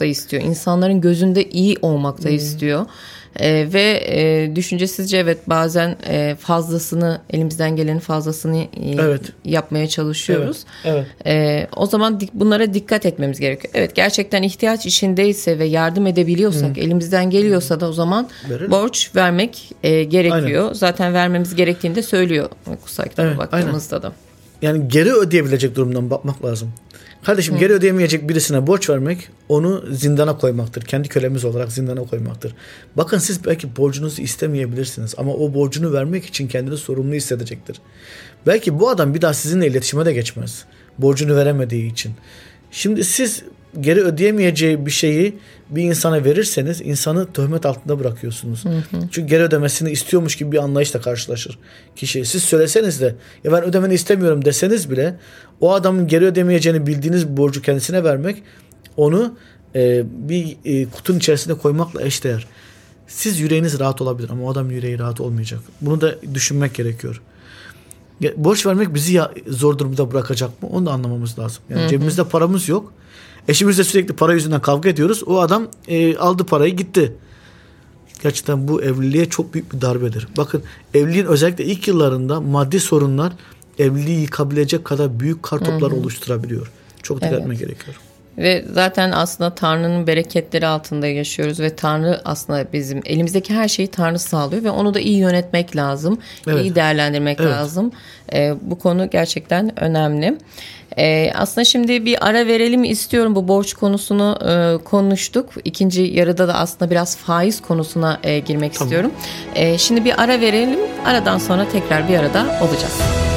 da istiyor. İnsanların gözünde iyi olmak da istiyor. Ve düşüncesizce evet bazen fazlasını, elimizden gelenin fazlasını yapmaya çalışıyoruz. O zaman bunlara dikkat etmemiz gerekiyor. Evet, gerçekten ihtiyaç içindeyse ve yardım edebiliyorsak, elimizden geliyorsa da o zaman borç vermek gerekiyor. Aynen. Zaten vermemiz gerektiğini de söylüyor kutsal kitaba baktığımızda da. Yani geri ödeyebilecek durumdan bakmak lazım. Kardeşim geri ödeyemeyecek birisine borç vermek onu zindana koymaktır. Kendi kölemiz olarak zindana koymaktır. Bakın siz belki borcunuzu istemeyebilirsiniz ama o borcunu vermek için kendini sorumlu hissedecektir. Belki bu adam bir daha sizinle iletişime de geçmez. Borcunu veremediği için. Şimdi siz geri ödeyemeyeceği bir şeyi bir insana verirseniz insanı töhmet altında bırakıyorsunuz. Çünkü geri ödemesini istiyormuş gibi bir anlayışla karşılaşır kişi. Siz söyleseniz de ya ben ödemeni istemiyorum deseniz bile o adamın geri ödemeyeceğini bildiğiniz bir borcu kendisine vermek onu bir kutunun içerisine koymakla eşdeğer. Siz yüreğiniz rahat olabilir ama o adam yüreği rahat olmayacak. Bunu da düşünmek gerekiyor. Borç vermek bizi zor durumda bırakacak mı? Onu da anlamamız lazım. Yani cebimizde paramız yok. Eşimizle sürekli para yüzünden kavga ediyoruz. O adam aldı parayı gitti. Gerçekten bu evliliğe çok büyük bir darbedir. Bakın evliliğin özellikle ilk yıllarında maddi sorunlar evliliği yıkabilecek kadar büyük kartoplar oluşturabiliyor. Çok dikkat etmek gerekiyor. Ve zaten aslında Tanrı'nın bereketleri altında yaşıyoruz ve Tanrı aslında bizim elimizdeki her şeyi Tanrı sağlıyor ve onu da iyi yönetmek lazım. İyi değerlendirmek lazım. Bu konu gerçekten önemli. Aslında şimdi bir ara verelim istiyorum. Bu borç konusunu konuştuk. İkinci yarıda da aslında biraz faiz konusuna girmek istiyorum. Şimdi bir ara verelim. Aradan sonra tekrar bir arada olacağız.